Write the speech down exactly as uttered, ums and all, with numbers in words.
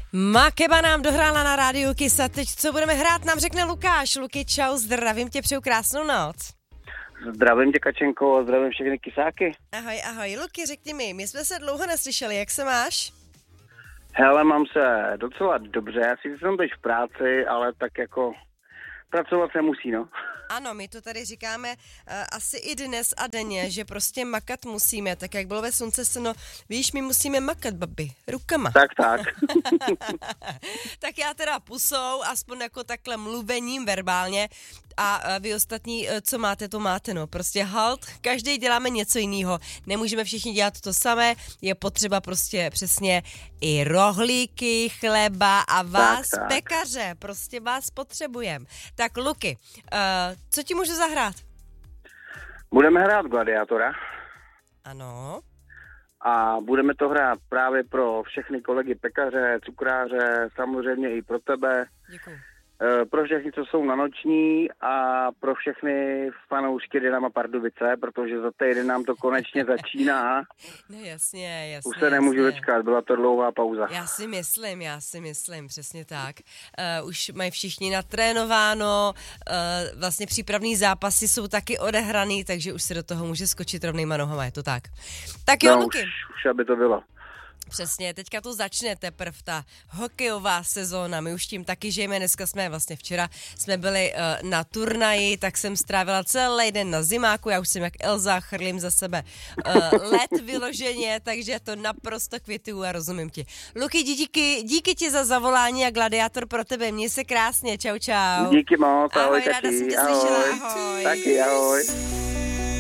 Makeba nám dohrála na rádiu Kiss a teď co budeme hrát, nám řekne Lukáš. Luky, čau, zdravím tě, přeju krásnou noc. Zdravím tě, Kačenko, a zdravím všechny kysáky. Ahoj, ahoj. Luky, řekni mi, my jsme se dlouho neslyšeli, jak se máš? Hele, mám se docela dobře, já si jsem teď v práci, ale tak jako pracovat se musí, no. Ano, my to tady říkáme uh, asi i dnes a denně, že prostě makat musíme, tak jak bylo ve slunce seno, víš, my musíme makat, babi, rukama. Tak, tak. Tak já teda pusou, aspoň jako takhle mluvením verbálně a uh, vy ostatní, uh, co máte, to máte, no. Prostě halt, každý děláme něco jiného, nemůžeme všichni dělat to samé, je potřeba prostě přesně i rohlíky, chleba a vás, tak, tak. pekaře, prostě vás potřebujeme. Tak Luky, uh, co ti můžu zahrát? Budeme hrát Gladiátora. Ano. A budeme to hrát právě pro všechny kolegy pekaře, cukráře, samozřejmě i pro tebe. Děkuji. Pro všechny, co jsou na noční a pro všechny fanoušky Dynama Pardubice, protože za týden nám to konečně začíná. No jasně, jasně. Už se nemůžu jasně. dočkat, byla to dlouhá pauza. Já si myslím, já si myslím, přesně tak. Uh, už mají všichni natrénováno, uh, vlastně přípravný zápasy jsou taky odehraný, takže už se do toho může skočit rovnýma nohama, je to tak. Tak jo, no, Luky. Už, už aby to bylo. Přesně, teďka to začne teprve ta hokejová sezóna, my už tím taky žijeme, dneska jsme vlastně včera, jsme byli uh, na turnaji, tak jsem strávila celý den na zimáku, já už jsem jak Elza, chrlím za sebe uh, let vyloženě, takže to naprosto kvituju a rozumím ti. Luky, díky, díky ti za zavolání a Gladiátor pro tebe, měj se krásně, čau čau. Díky moc, ahoj, ahoj Kači, ráda jsem tě ahoj. slyšela, ahoj. Taky, ahoj.